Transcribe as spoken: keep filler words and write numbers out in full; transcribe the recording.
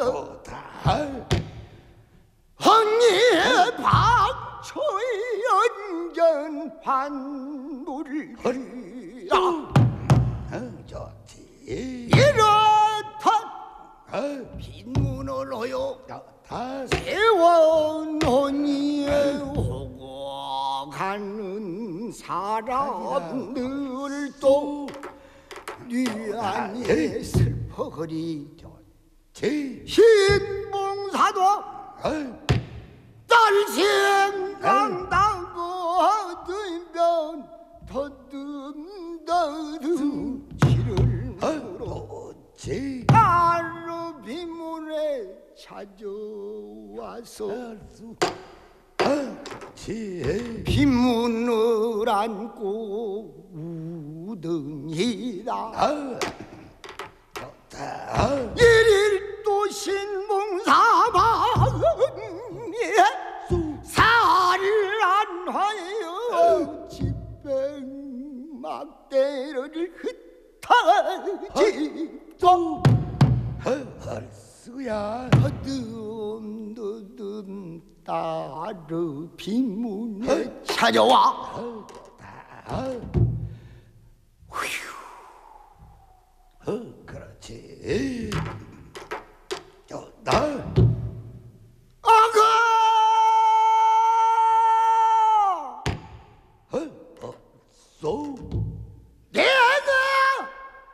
좋다. 헌니의 박초의 연전 환물이라. 좋지. 이렇다 빈문을 허여 세워놓니에 오고 가는 사람들도 네 안에 슬퍼거리. 신봉사도 딸 생각나고 들면 더듬더듬 치를 물어 하루 빈문에 찾아와서 빈문을 안고 우등이라. 일일도 신봉사방에 살을 안 하여 집행막대를 흩어지고 헐수야 더듬더듬 따르 빈문에 찾아와. 어, 그렇지. 좋다.